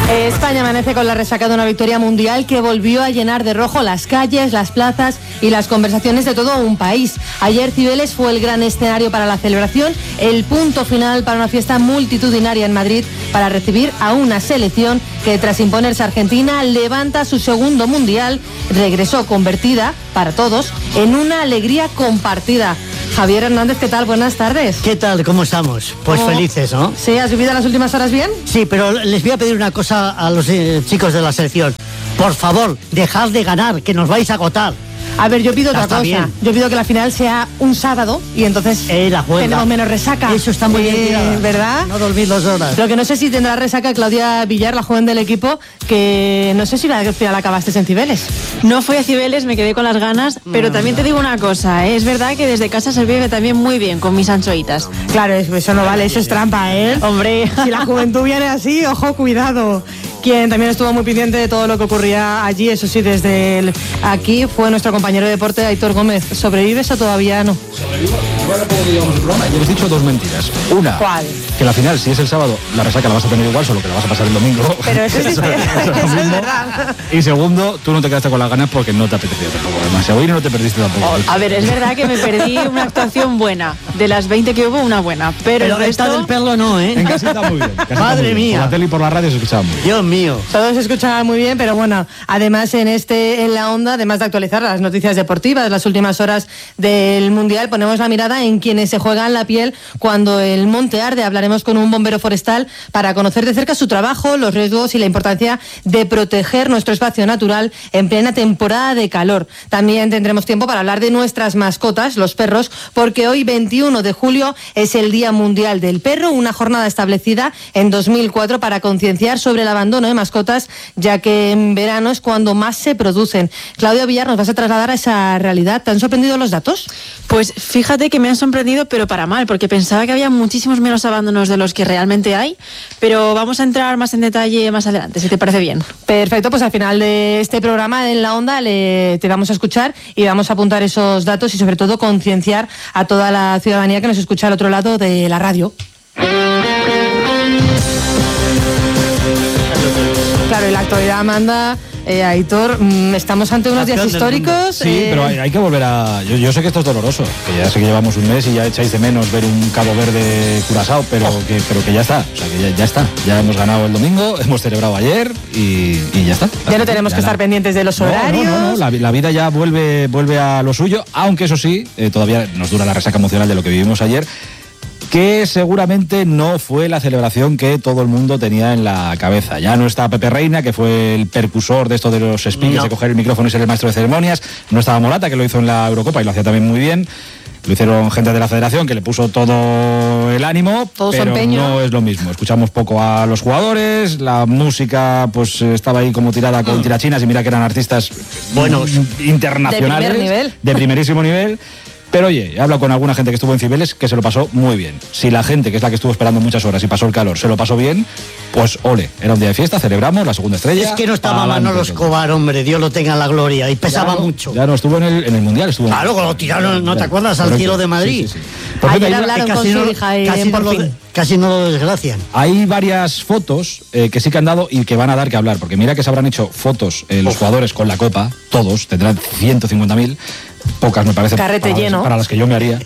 España amanece con la resaca de una victoria mundial que volvió a llenar de rojo las calles, las plazas y las conversaciones de todo un país. Ayer Cibeles fue el gran escenario para la celebración, el punto final para una fiesta multitudinaria en Madrid para recibir a una selección que tras imponerse a Argentina levanta su segundo mundial, regresó convertida para todos en una alegría compartida. Javier Hernández, ¿qué tal? Buenas tardes. ¿Qué tal? ¿Cómo estamos? Pues felices, ¿no? ¿Sí? ¿Has vivido las últimas horas bien? Sí, pero les voy a pedir una cosa a los chicos de la selección. Por favor, dejad de ganar, que nos vais a agotar. A ver, yo pido otra cosa. Bien. Yo pido que la final sea un sábado y entonces tenemos menos resaca. Eso está muy bien, ¿verdad? No dormir 2 horas. Lo que no sé si tendrá resaca Claudia Villar, la joven del equipo, que no sé si al final acabaste en Cibeles. No fui a Cibeles, me quedé con las ganas, pero también te digo una cosa, es verdad que desde casa se vive también muy bien con mis anchoitas. Claro, eso no vale, eso es trampa, ¿eh? Hombre, si la juventud viene así, ojo, cuidado. Quien también estuvo muy pendiente de todo lo que ocurría allí, eso sí, desde aquí, fue nuestro compañero de deporte, Aitor Gómez. ¿Sobrevives o todavía no? Sobrevivo. Bueno, poco digamos el programa. Ya les he dicho 2 mentiras. Una, ¿cuál? Que la final, si es el sábado, la resaca la vas a tener igual, solo que la vas a pasar el domingo. Pero eso es diferente, eso es verdad. Y segundo, tú no te quedaste con las ganas porque no te apetecía tampoco. Además, hoy no te perdiste tampoco. A ver, es verdad que me perdí una actuación buena. De las 20 que hubo, una buena. Pero esta del perro no, ¿eh? En casa está muy bien. Madre mía. Por la tele y por la radio se escuchaba muy bien. Dios mío. Todo se escuchaba muy bien, pero bueno, además en la onda, además de actualizar las noticias deportivas de las últimas horas del Mundial, ponemos la mirada en quienes se juegan la piel cuando el monte arde. Hablaremos con un bombero forestal para conocer de cerca su trabajo, los riesgos y la importancia de proteger nuestro espacio natural en plena temporada de calor. También tendremos tiempo para hablar de nuestras mascotas, los perros, porque hoy 21 de julio es el Día Mundial del Perro, una jornada establecida en 2004 para concienciar sobre el abandono de mascotas, ya que en verano es cuando más se producen. Claudia Villar, ¿nos vas a trasladar a esa realidad? ¿Te han sorprendido los datos? Pues fíjate que me han sorprendido, pero para mal, porque pensaba que había muchísimos menos abandonos de los que realmente hay, pero vamos a entrar más en detalle más adelante, si te parece bien. Perfecto, pues al final de este programa en La Onda te vamos a escuchar y vamos a apuntar esos datos y sobre todo concienciar a toda la ciudadanía que nos escucha al otro lado de la radio. Claro, y la actualidad manda... Aitor, estamos ante unos días históricos. Sí, pero hay que volver a... Yo sé que esto es doloroso, que ya sé que llevamos un mes y ya echáis de menos ver un Cabo Verde Curazao, pero que ya está, o sea, que ya está. Ya hemos ganado el domingo, hemos celebrado ayer y ya está. Ya no tenemos que estar pendientes de los horarios. No, la vida ya vuelve a lo suyo, aunque eso sí, todavía nos dura la resaca emocional de lo que vivimos ayer, que seguramente no fue la celebración que todo el mundo tenía en la cabeza. Ya no está Pepe Reina, que fue el percusor de esto de los speakers, de coger el micrófono y ser el maestro de ceremonias. No estaba Morata, que lo hizo en la Eurocopa y lo hacía también muy bien. Lo hicieron gente de la federación que le puso todo el ánimo, todo pero no es lo mismo. Escuchamos poco a los jugadores, la música pues estaba ahí como tirada con tirachinas y mira que eran artistas buenos, internacionales, de primerísimo nivel. Pero oye, he hablado con alguna gente que estuvo en Cibeles que se lo pasó muy bien. Si la gente, que es la que estuvo esperando muchas horas y pasó el calor, se lo pasó bien, pues ole, era un día de fiesta, celebramos la segunda estrella. Es que no estaba Manolo Escobar, hombre, Dios lo tenga en la gloria, y pesaba mucho. Ya no estuvo en el Mundial, estuvo. Claro, cuando lo tiraron, ¿no te acuerdas? Al cielo de Madrid. Sí. Ayer hablaron con su hija casi no lo desgracian. Hay varias fotos que sí que han dado y que van a dar que hablar, porque mira que se habrán hecho fotos los jugadores con la copa, todos, tendrán 150.000. Pocas me parece para las que yo me haría.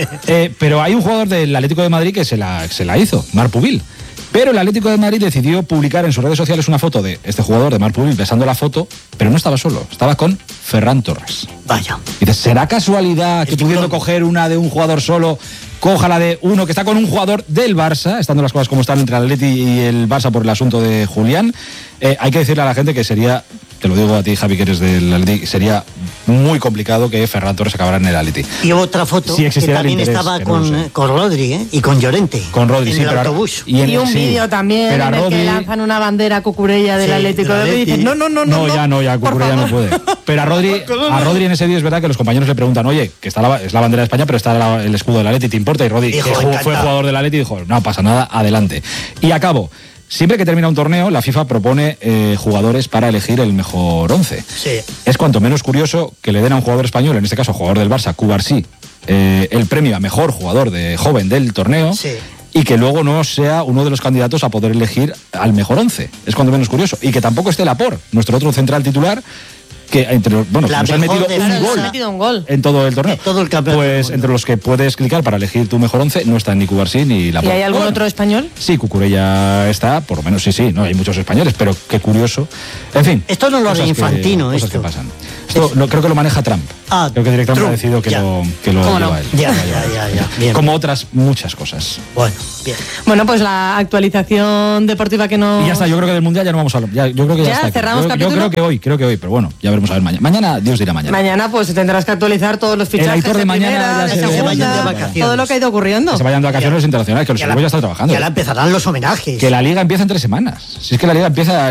Pero hay un jugador del Atlético de Madrid que se la hizo, Marc Pubil. Pero el Atlético de Madrid decidió publicar en sus redes sociales una foto de este jugador, de Marc Pubil, besando la foto, pero no estaba solo, estaba con Ferran Torres. Vaya. Y dices, ¿será casualidad que pudiendo coger una de un jugador solo, coja la de uno que está con un jugador del Barça, estando las cosas como están entre el Atleti y el Barça por el asunto de Julián? Hay que decirle a la gente que sería, te lo digo a ti, Javi, que eres del Atleti, sería muy complicado que Ferran Torres acabara en el Atleti. Y otra foto que también estaba con Rodri, y con Llorente. Con Rodri, en sí, el autobús. Y un vídeo también en el que lanzan una bandera cucurella del Atlético de Madrid y dicen, no, ya Cucurella no puede. Pero a Rodri en ese vídeo es verdad que los compañeros le preguntan, oye, que es la bandera de España, pero está el escudo del Atleti, ¿te importa? Y Rodri, que fue jugador del Atleti, dijo, no pasa nada, adelante. Y acabo. Siempre que termina un torneo, la FIFA propone jugadores para elegir el mejor 11. Sí. Es cuanto menos curioso que le den a un jugador español, en este caso jugador del Barça, Cubarsí, el premio a mejor jugador joven del torneo. Sí. y que luego no sea uno de los candidatos a poder elegir al mejor 11. Es cuando menos curioso. Y que tampoco esté Laporte, nuestro otro central titular, que entre los, bueno, La nos han mejor metido defensa. un gol en todo el torneo. En todo el campeonato Pues del mundo. entre los que puedes clicar para elegir tu mejor 11 no están ni Cubarsí ni ¿Y Laporte. hay algún Bueno, otro español? Sí, Cucurella está, por lo menos sí, no hay muchos españoles, pero qué curioso. En fin. Esto no lo hará cosas Infantino, cosas esto. que pasan. Esto creo que lo maneja Trump. Ah, creo que directamente Trump, ha decidido que ya. lo ¿Cómo lleva no? él. Ya. Bien. Como otras muchas cosas. Bueno, bien. Bueno, pues la actualización deportiva que nos... Y ya está, yo creo que del Mundial ya no vamos a hablar. Yo creo que ya ¿Ya? está. ¿Cerramos yo capítulo? creo que hoy, pero bueno, ya veremos a ver mañana. Mañana, Dios dirá mañana. Mañana pues tendrás que actualizar todos los fichajes Aitor de mañana primera, ya de se segunda, vayan de vacaciones. todo lo que ha ido ocurriendo. Que se vayan de vacaciones internacionales, que los equipos ya están trabajando. Y ahora empezarán los homenajes. Que la liga empieza en 3 semanas. Si es que la liga empieza